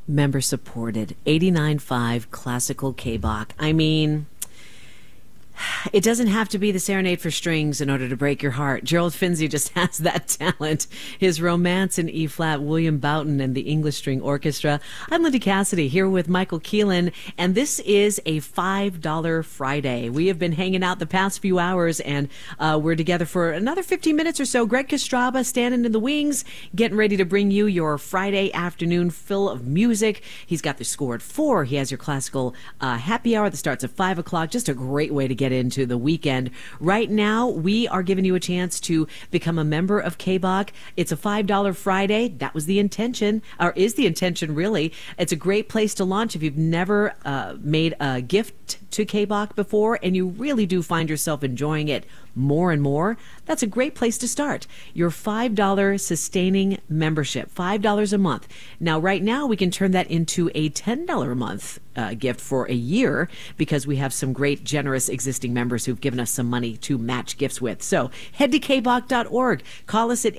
Member supported. 89.5 Classical K-Bach. I mean, it doesn't have to be the Serenade for Strings in order to break your heart. Gerald Finzi just has that talent. His Romance in E-flat, William Boughton and the English String Orchestra. I'm Linda Cassidy here with Michael Keelan, and this is a $5 Friday. We have been hanging out the past few hours, and we're together for another 15 minutes or so. Greg Kostraba standing in the wings, getting ready to bring you your Friday afternoon full of music. He's got the score at 4. He has your classical happy hour that starts at 5 o'clock. Just a great way to get into the weekend. Right now, we are giving you a chance to become a member of K-Bach. It's a $5 Friday. That was the intention, or is the intention really. It's a great place to launch if you've never made a gift to K-Bach before and you really do find yourself enjoying it more and more. That's a great place to start. Your $5 sustaining membership, $5 a month. Now, right now, we can turn that into a $10 a month gift for a year because we have some great, generous existing members who've given us some money to match gifts with. So head to kbach.org. Call us at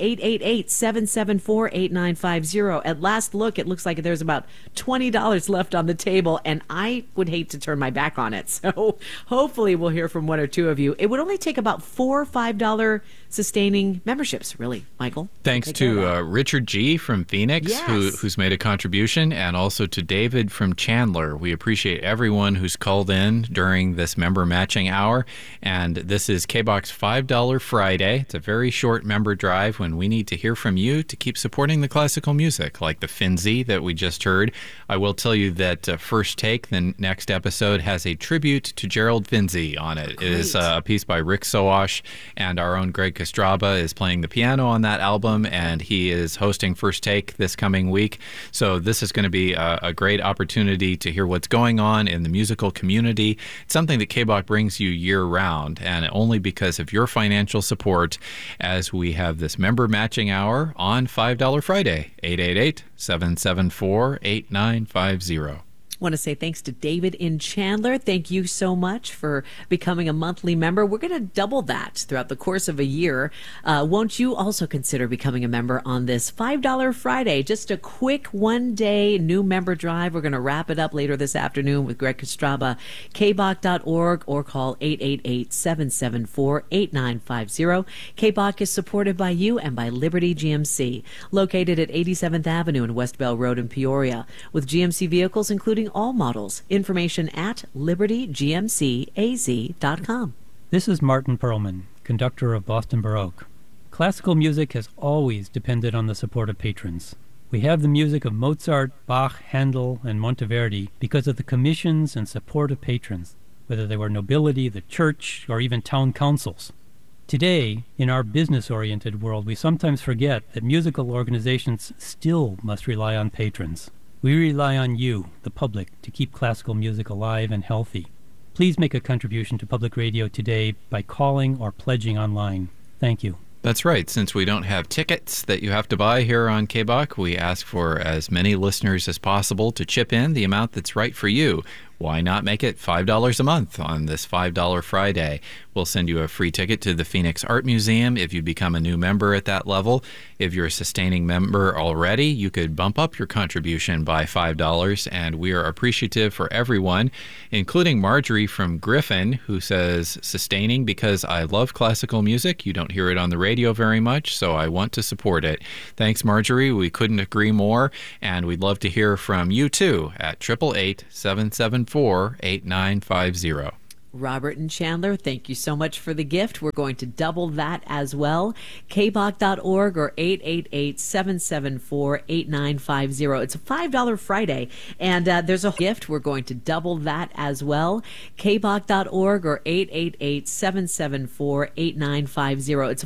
888-774-8950. At last look, it looks like there's about $20 left on the table, and I would hate to turn my back on it. So hopefully we'll hear from one or two of you. It would only take about 4 $5 sustaining memberships, really, Michael. Thanks to Richard G. from Phoenix, yes, who's made a contribution, and also to David from Chandler. We appreciate everyone who's called in during this member matching hour. And this is K-Bach's $5 Friday. It's a very short member drive when we need to hear from you to keep supporting the classical music, like the Finzi that we just heard. I will tell you that First Take, the next episode, has a tribute to Gerald Finzi on it. Great. It is a piece by Rick Soash, and our own Greg Kostraba is playing the piano on that album, and he is hosting First Take this coming week. So this is going to be a great opportunity to hear what's going on in the musical community. It's something that K-Bach brings you year-round, and only because of your financial support as we have this member matching hour on $5 Friday, 888-774-8950. I want to say thanks to David in Chandler. Thank you so much for becoming a monthly member. We're going to double that throughout the course of a year. Won't you also consider becoming a member on this $5 Friday? Just a quick one-day new member drive. We're going to wrap it up later this afternoon with Greg Kostraba. kbach.org or call 888-774-8950. K-Bach is supported by you and by Liberty GMC, located at 87th Avenue and West Bell Road in Peoria, with GMC vehicles including all models. Information at libertygmcaz.com. This is Martin Perlman, conductor of Boston Baroque. Classical music has always depended on the support of patrons. We have the music of Mozart, Bach, Handel, and Monteverdi because of the commissions and support of patrons, whether they were nobility, the church, or even town councils. Today, in our business-oriented world, we sometimes forget that musical organizations still must rely on patrons. We rely on you, the public, to keep classical music alive and healthy. Please make a contribution to public radio today by calling or pledging online. Thank you. That's right. Since we don't have tickets that you have to buy here on K-Bach, we ask for as many listeners as possible to chip in the amount that's right for you. Why not make it $5 a month on this $5 Friday? We'll send you a free ticket to the Phoenix Art Museum if you become a new member at that level. If you're a sustaining member already, you could bump up your contribution by $5, and we are appreciative for everyone, including Marjorie from Griffin, who says, sustaining because I love classical music. You don't hear it on the radio very much, so I want to support it. Thanks, Marjorie. We couldn't agree more, and we'd love to hear from you, too, at 888-774-8950. Robert and Chandler, thank you so much for the gift. We're going to double that as well. kbach.org or 888-774-8950. It's a $5 Friday, and there's a gift. We're going to double that as well. kbach.org or 888-774-8950. It's a